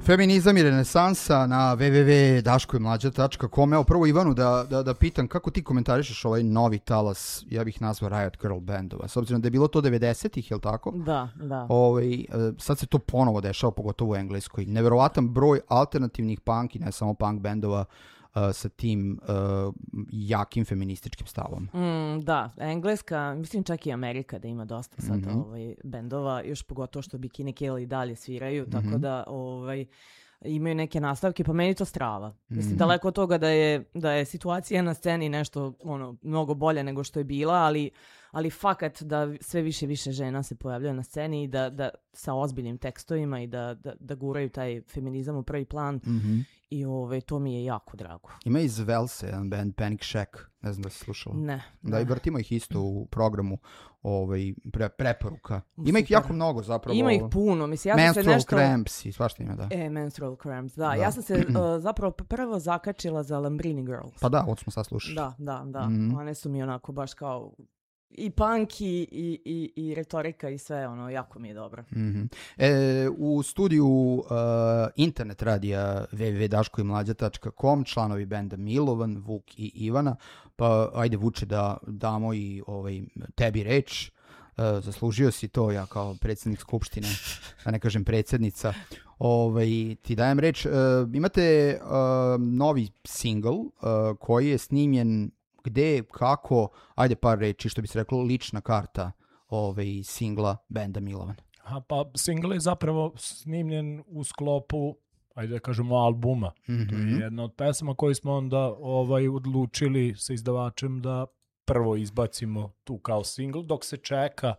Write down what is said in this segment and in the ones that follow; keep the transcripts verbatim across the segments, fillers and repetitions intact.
Feminizam i renesansa na w w w tačka daško i mlađa tačka com. Evo prvo Ivanu da, da, da pitam kako ti komentarišeš ovaj novi talas, ja bih nazvao Riot Girl bandova, s obzirom da je bilo to devedesetih, je li tako? Da, da. Ovaj, sad se to ponovo dešava, pogotovo u Engleskoj. Neverovatan broj alternativnih punk i ne samo punk bandova uh, sa tim uh, jakim feminističkim stavom. Mm, da, Engleska, mislim čak i Amerika da ima dosta sad mm-hmm. ovaj, bendova, još pogotovo što Bikini Kill i dalje sviraju, mm-hmm. tako da ovaj, imaju neke nastavke, pa meni to strava. Mislim, mm-hmm. daleko od toga da je, da je situacija na sceni nešto ono, mnogo bolje nego što je bila, ali, ali fakat da sve više i više žena se pojavljaju na sceni i da, da sa ozbiljnim tekstovima i da, da, da guraju taj feminizam u prvi plan. Mm-hmm. I ove, to mi je jako drago. Ima iz Velse, jedan band Panic Shack, ne znam da si slušala. Ne. Da, ne. i vrtimo ih isto u programu ovaj, pre, preporuka. Ima ih Super. jako mnogo zapravo. Ima ih puno. Mislim, ja Menstrual sam se nešto... Cramps i svašta ima, da. E, Menstrual Cramps, da. da. Ja sam se uh, zapravo prvo zakačila za Lambrini Girls. Pa da, ovo smo sad slušali. Da, da, da. Mm. One su mi onako baš kao i punk i, i, i, i retorika i sve, ono, jako mi je dobro. Mm-hmm. E, u studiju uh, internet radija w w w tačka daško i mlađa tačka com članovi benda Milovan, Vuk i Ivana, pa ajde Vuče da damo i ovaj, tebi reč. Uh, zaslužio si to, ja kao predsjednik skupštine, da ne kažem predsjednica, ovaj, ti dajem reč. Uh, imate uh, novi single uh, koji je snimljen gde, kako, ajde par reči, što bi se reklo, lična karta ovaj, singla benda Milovan. Aha, pa single je zapravo snimljen u sklopu, ajde da kažemo, albuma. Mm-hmm. To je jedna od pesama koju smo onda ovaj, odlučili sa izdavačem da prvo izbacimo tu kao single, dok se čeka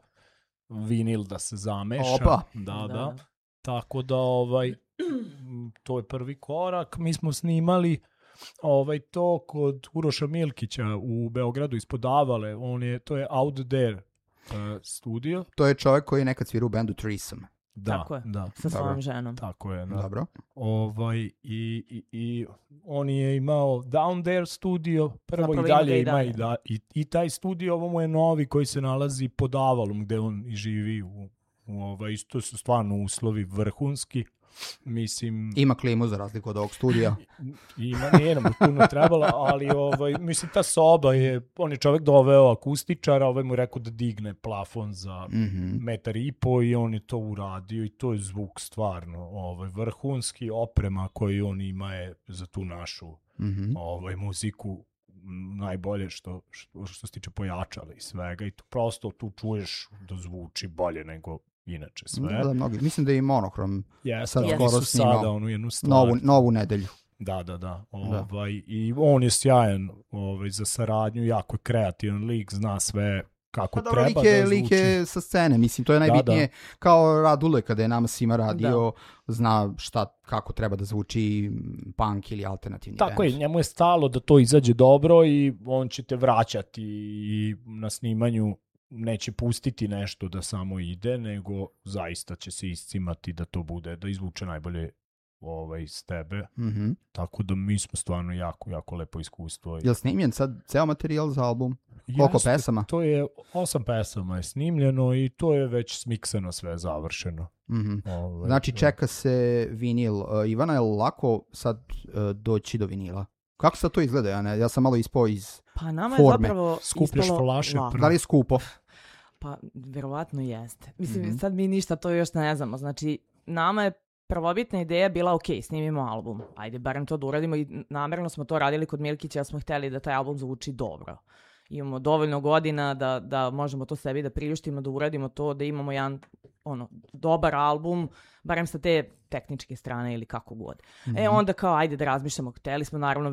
vinil da se zameša. Opa! Da, da. da. Tako da ovaj, to je prvi korak. Mi smo snimali ovaj, to kod Uroša Milkića u Beogradu ispod Avale. On je, to je Out There uh, studio. To je čovjek koji je nekad svirao u bendu Threesome. Da, tako je, da. sa svojom Dobro. ženom. Tako je, da. Dobro. Ovaj, i, i, i on je imao Down There studio, prvo Zapravo i dalje ima ima ga i, i dalje. da, i, i taj studio, ovo mu je novi koji se nalazi pod Avalom gde on i živi. U, u ovaj, isto su stvarno uslovi vrhunski. Mislim... Ima klimu za razliku od ovog studija. Ima, nije nam puno trebalo, ali ovaj, mislim ta soba je, on je čovjek doveo akustičara, ovaj mu rekao da digne plafon za Mm-hmm. metar i po i on je to uradio i to je zvuk stvarno ovaj, vrhunski, oprema koju on ima je za tu našu Mm-hmm. ovaj, muziku najbolje što, što, što se tiče pojačala i svega i to prosto tu čuješ da zvuči bolje nego inače sve. Da, da, mnogi. Mislim da je i Monohrom Yes, sad oni skoro su snimao sada onu jednu stvar. novu, novu nedelju. Da, da, da. Ovaj, I on je sjajan ovaj, za saradnju, jako je kreativan lik, zna sve kako Pa dobro, treba lik je, da zvuči. lik je sa scene, mislim, to je najbitnije. Da, da. Kao Radule kada je nama svima radio, da. Zna šta, kako treba da zvuči punk ili alternativni Tako band. je, njemu je stalo da to izađe dobro i on će te vraćati i na snimanju neće pustiti nešto da samo ide, nego zaista će se iscimati da to bude, da izvuče najbolje ovaj, s tebe. Mm-hmm. Tako da mi smo stvarno jako, jako lepo iskustvo. Je li snimljen sad ceo materijal za album? Koliko Jeste, pesama? To je osam pesama je snimljeno i to je već smiksano sve završeno. Mm-hmm. Ovaj, Znači čeka se vinil. Uh, Ivana, je li lako sad uh, doći do vinila? Kako sad to izgleda? Ja, ne? Ja sam malo ispao iz Pa nama forme. je zapravo Skupljaš ispalo flaše lako. prvo. Da li je skupo? Pa, verovatno jeste. Mislim, Mhm. sad mi ništa to još ne znamo. Znači, nama je prvobitna ideja bila, ok, snimimo album. Ajde, barem to da uradimo i namjerno smo to radili kod Milkića, smo htjeli da taj album zvuči dobro. Imamo dovoljno godina da, da možemo to sebi da priuštimo, da uradimo to, da imamo jedan ono, dobar album, barem sa te tehničke strane ili kako god. Mhm. E onda kao, ajde da razmišljamo, htjeli smo naravno